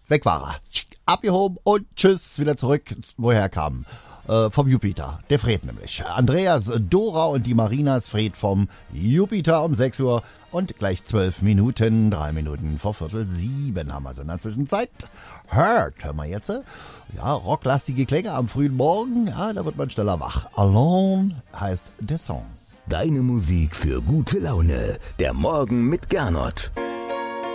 weg war er. Abgehoben und tschüss, wieder zurück, woher er kam. Vom Jupiter, der Fred nämlich. Andreas, Dora und die Marinas Fred vom Jupiter um 6 Uhr und gleich 12 Minuten, 3 Minuten vor 6:45 haben wir es in der Zwischenzeit. Hören wir jetzt. Ja, rocklastige Klänge am frühen Morgen, ja, da wird man schneller wach. Alone heißt der Song. Deine Musik für gute Laune. Der Morgen mit Gernot.